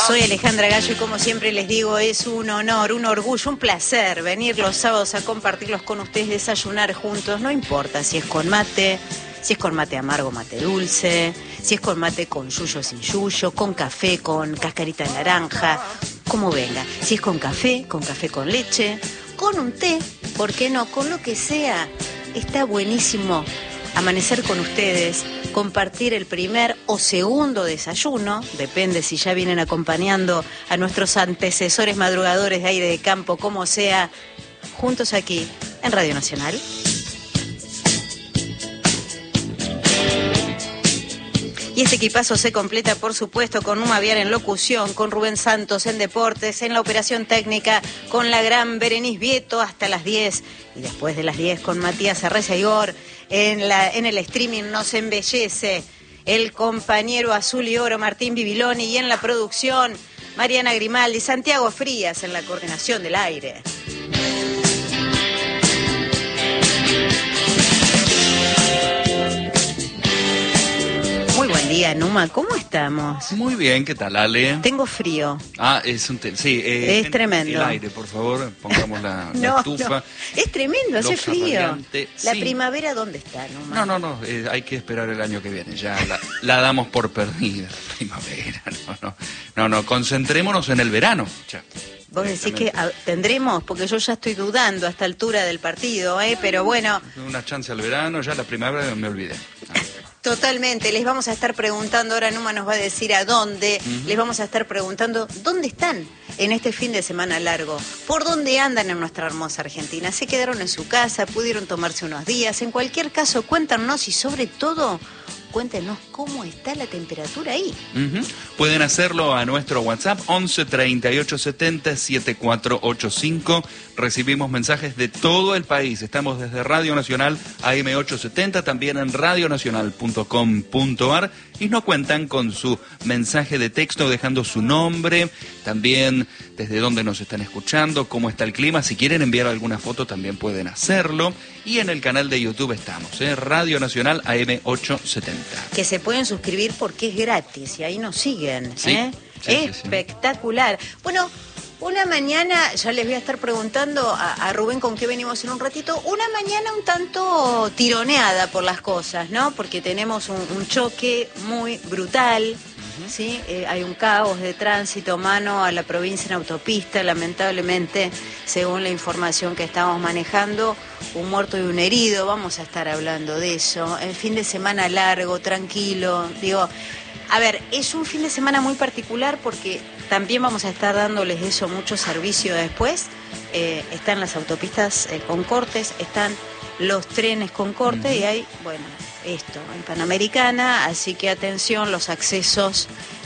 Soy Alejandra Gallo y como siempre les digo, es un honor, un orgullo, un placer venir los sábados a compartirlos con ustedes, desayunar juntos, no importa si es con mate, si es con mate amargo, mate dulce, si es con mate con yuyo, sin yuyo, con café, con cascarita de naranja, como venga. Si es con café con leche, con un té, ¿por qué no? Con lo que sea, está buenísimo amanecer con ustedes, compartir el primer o segundo desayuno, depende si ya vienen acompañando a nuestros antecesores madrugadores de aire de campo, como sea, juntos aquí en Radio Nacional. Y este equipazo se completa, por supuesto, con Numa Viar en locución, con Rubén Santos en deportes, en la operación técnica, con la gran Berenice Vieto hasta las 10, y después de las 10 con Matías Arreza-Igor, en el streaming nos embellece el compañero azul y oro Martín Bibiloni, y en la producción Mariana Grimaldi, Santiago Frías en la coordinación del aire. Muy buen día, Numa, ¿cómo estamos? Muy bien, ¿qué tal, Ale? Tengo frío. Es un sí, es tremendo. El aire, por favor, pongamos la estufa. No. Es tremendo, hace frío. La sí. Primavera, ¿dónde está, Numa? No, hay que esperar el año que viene, ya la damos por perdida, la primavera, no, concentrémonos en el verano, ya. Vos decís que tendremos, porque yo ya estoy dudando a esta altura del partido, pero bueno. Una chance al verano, ya la primavera me olvidé. Totalmente, les vamos a estar preguntando, ahora Numa nos va a decir a dónde, les vamos a estar preguntando dónde están en este fin de semana largo, por dónde andan en nuestra hermosa Argentina, se quedaron en su casa, pudieron tomarse unos días, en cualquier caso cuéntanos y sobre todo cuéntenos cómo está la temperatura ahí. Pueden hacerlo a nuestro WhatsApp 11 38 70 7485. Recibimos mensajes de todo el país. Estamos desde Radio Nacional AM870, también en radionacional.com.ar, y nos cuentan con su mensaje de texto dejando su nombre, también desde dónde nos están escuchando, cómo está el clima. Si quieren enviar alguna foto también pueden hacerlo. Y en el canal de YouTube estamos, Radio Nacional AM870. Que se pueden suscribir porque es gratis y ahí nos siguen. Sí, espectacular. Sí. Bueno, una mañana, ya les voy a estar preguntando a Rubén con qué venimos en un ratito, una mañana un tanto tironeada por las cosas, ¿no? Porque tenemos un choque muy brutal. ¿Sí? Hay un caos de tránsito mano a la provincia en autopista, lamentablemente, según la información que estamos manejando, un muerto y un herido, vamos a estar hablando de eso. El fin de semana largo, tranquilo, a ver, es un fin de semana muy particular porque también vamos a estar dándoles eso mucho servicio después. Están las autopistas con cortes, están los trenes con corte y hay, bueno, esto, en Panamericana, así que atención, los accesos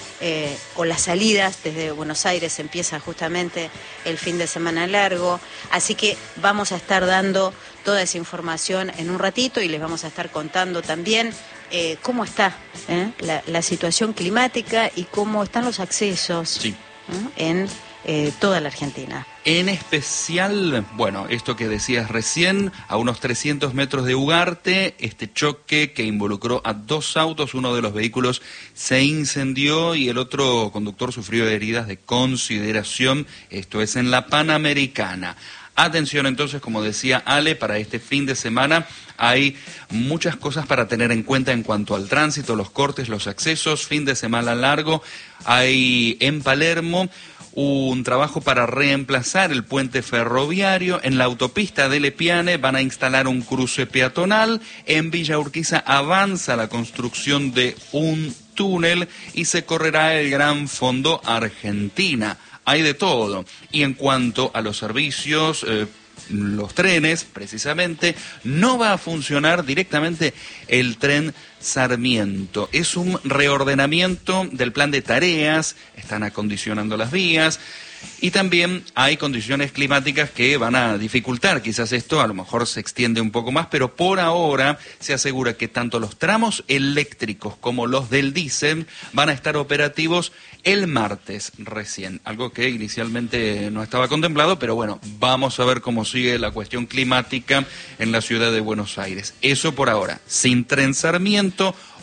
o las salidas desde Buenos Aires empieza justamente el fin de semana largo, así que vamos a estar dando toda esa información en un ratito y les vamos a estar contando también cómo está la situación climática y cómo están los accesos en toda la Argentina. En especial, bueno, esto que decías recién, a unos 300 metros de Ugarte, este choque que involucró a dos autos, uno de los vehículos se incendió y el otro conductor sufrió heridas de consideración, esto es en la Panamericana. Atención entonces, como decía Ale, para este fin de semana hay muchas cosas para tener en cuenta en cuanto al tránsito, los cortes, los accesos, fin de semana largo. Hay en Palermo un trabajo para reemplazar el puente ferroviario. En la autopista de Lepiane van a instalar un cruce peatonal. En Villa Urquiza avanza la construcción de un túnel y se correrá el Gran Fondo Argentina. Hay de todo. Y en cuanto a los servicios, los trenes, precisamente, no va a funcionar directamente el tren Sarmiento. Es un reordenamiento del plan de tareas, están acondicionando las vías y también hay condiciones climáticas que van a dificultar. Quizás esto a lo mejor se extiende un poco más, pero por ahora se asegura que tanto los tramos eléctricos como los del diésel van a estar operativos el martes recién, algo que inicialmente no estaba contemplado, pero bueno, vamos a ver cómo sigue la cuestión climática en la ciudad de Buenos Aires. Eso por ahora, sin tren Sarmiento,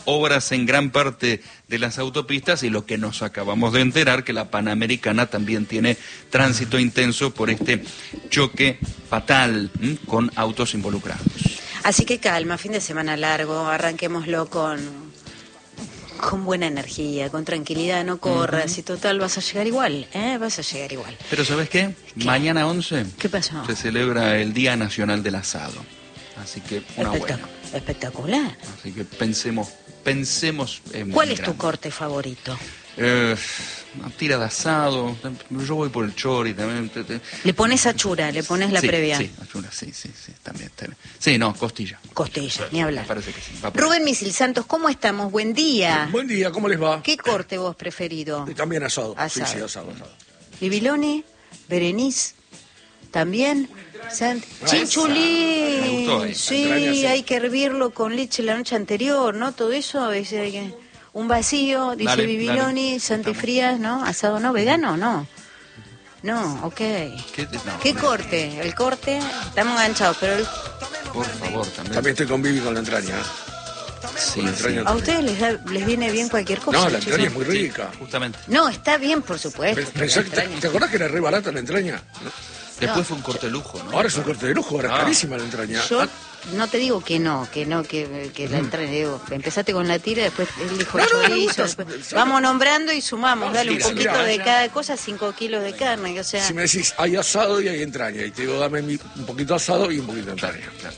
obras en gran parte de las autopistas y lo que nos acabamos de enterar, que la Panamericana también tiene tránsito intenso por este choque fatal con autos involucrados. Así que calma, fin de semana largo, arranquémoslo con buena energía, con tranquilidad, no corras, y total vas a llegar igual, vas a llegar igual. Pero ¿sabes qué? Mañana 11 ¿Qué pasó? se celebra el Día Nacional del Asado, así que una buena. Espectacular. Así que pensemos en ¿Cuál en es tu grande. corte favorito? Una tira de asado, yo voy por el chori también. Le pones achura, le pones la Sí, previa. Sí, achura, sí, también. Sí, no, costilla. Costilla, ni hablar. Me parece que sí. Va por ahí. Rubén Misil Santos, ¿cómo estamos? Buen día. Buen día, ¿cómo les va? ¿Qué corte vos preferido? Y también asado. Asado. Sí, asado. Libiloni, Berenice, también. Me Chinchulín, gustó ahí. sí, Entraña, sí. hay que hervirlo con leche la noche anterior, ¿no? Todo eso, un vacío, dice Dale, Bibiloni, dale. Santi Frías, ¿no? Asado no, vegano, no. No, ok. ¿Qué corte? El corte, estamos enganchados, pero Por favor, también. También estoy con Vivi con la entraña. Sí, la entraña. ¿a ustedes les viene bien cualquier cosa? No, la chicos? entraña es muy rica. Justamente. No, está bien, por supuesto. Pensá que ¿te acordás que era re barata la entraña? Después No. fue un corte lujo, ¿no? Ahora es un corte de lujo, ahora es carísima la entraña. Yo no te digo que la entraña, digo, empezaste con la tira, después él dijo No, no, me chorizo, gusta. después vamos nombrando y sumamos, No, dale sí, un sí, poquito mirá, de ya. cada cosa, 5 kilos de carne, o sea, Si me decís, hay asado y hay entraña, y te digo, dame un poquito de asado y un poquito de entraña. Claro.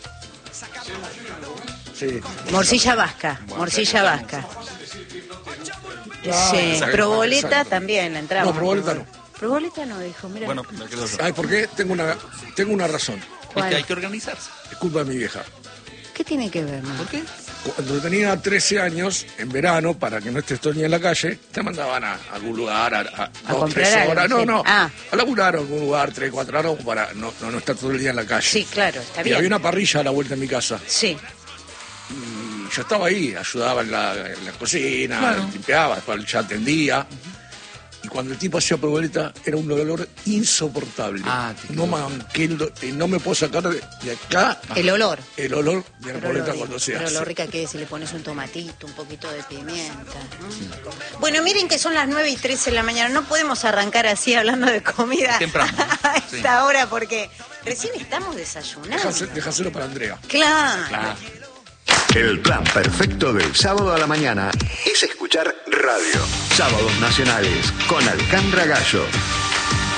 Sí. morcilla vasca, morcilla vasca. Sí, exacto, proboleta exacto. también la entramos. No, proboleta no. Proboleta no, dijo, mira. Bueno, me quedo yo. ¿Sabes por qué? Tengo una razón. Es ¿Cuál? que hay que organizarse. Es culpa de mi vieja. ¿Qué tiene que ver, no? ¿Por qué? Cuando tenía 13 años, en verano, para que no estés todo el día en la calle, te mandaban a algún lugar a 2, comprar 3 algo, horas. sí. No, Ah. a laburar a algún lugar 3, 4 horas para no estar todo el día en la calle. Sí, claro, está Y bien. había una parrilla a la vuelta de mi casa. Sí, Y yo estaba ahí, ayudaba en la cocina, Claro. limpiaba, después ya atendía. Y cuando el tipo hacía proboleta, era un olor insoportable. Te No me puedo sacar de acá el olor. el olor de la Pero proboleta lo, cuando se pero lo hace. rica que es si le pones un tomatito, un poquito de pimienta. Bueno, miren que son las 9:13 de la mañana. No podemos arrancar así hablando de comida Temprano, a sí. esta hora porque recién estamos desayunando. Dejáselo para Andrea. Claro. Claro. El plan perfecto del sábado a la mañana es escuchar radio. Sábados nacionales con Alejandra Gallo.